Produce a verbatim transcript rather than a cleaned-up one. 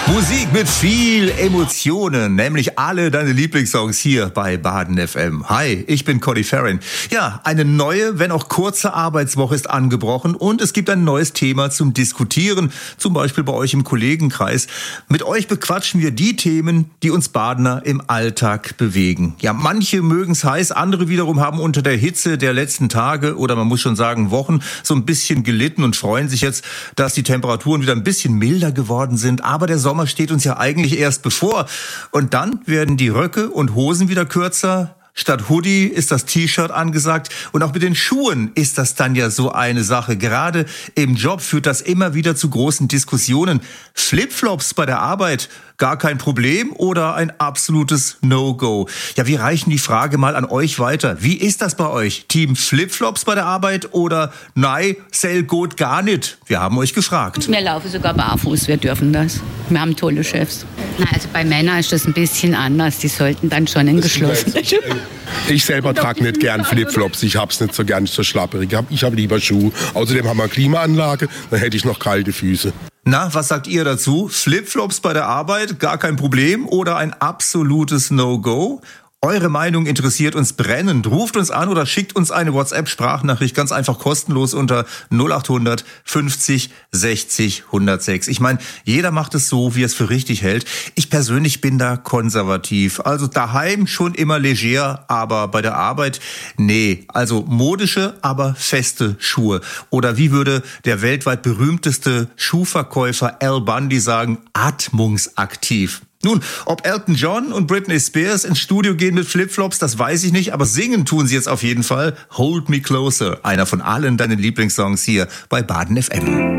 Musik mit viel Emotionen, nämlich alle deine Lieblingssongs hier bei Baden F M. Hi, ich bin Conny Ferrin. Ja, eine neue, wenn auch kurze Arbeitswoche ist angebrochen und es gibt ein neues Thema zum Diskutieren, zum Beispiel bei euch im Kollegenkreis. Mit euch bequatschen wir die Themen, die uns Badener im Alltag bewegen. Ja, manche mögen es heiß, andere wiederum haben unter der Hitze der letzten Tage oder man muss schon sagen Wochen so ein bisschen gelitten und freuen sich jetzt, dass die Temperaturen wieder ein bisschen milder geworden sind. Aber der Sommer steht uns ja eigentlich erst bevor. Und dann werden die Röcke und Hosen wieder kürzer. Statt Hoodie ist das T-Shirt angesagt. Und auch mit den Schuhen ist das dann ja so eine Sache. Gerade im Job führt das immer wieder zu großen Diskussionen. Flipflops bei der Arbeit, gar kein Problem oder ein absolutes No-Go? Ja, wir reichen die Frage mal an euch weiter. Wie ist das bei euch? Team Flipflops bei der Arbeit oder nein, sell gut gar nicht? Wir haben euch gefragt. Wir laufen sogar barfuß, wir dürfen das. Wir haben tolle Chefs. Na, also bei Männern ist das ein bisschen anders. Die sollten dann schon in geschlossenen Schuhen. Ich selber trage nicht gern Flipflops. Ich hab's nicht so gern, so schlapperig. Ich habe lieber Schuhe. Außerdem haben wir Klimaanlage, dann hätte ich noch kalte Füße. Na, was sagt ihr dazu? Flipflops bei der Arbeit, gar kein Problem oder ein absolutes No-Go? Eure Meinung interessiert uns brennend. Ruft uns an oder schickt uns eine WhatsApp-Sprachnachricht ganz einfach kostenlos unter null acht hundert fünfzig sechzig hundertsechs. Ich meine, jeder macht es so, wie er es für richtig hält. Ich persönlich bin da konservativ. Also daheim schon immer leger, aber bei der Arbeit, nee. Also modische, aber feste Schuhe. Oder wie würde der weltweit berühmteste Schuhverkäufer Al Bundy sagen, atmungsaktiv. Nun, ob Elton John und Britney Spears ins Studio gehen mit Flipflops, das weiß ich nicht, aber singen tun sie jetzt auf jeden Fall. Hold Me Closer, einer von allen deinen Lieblingssongs hier bei Baden F M.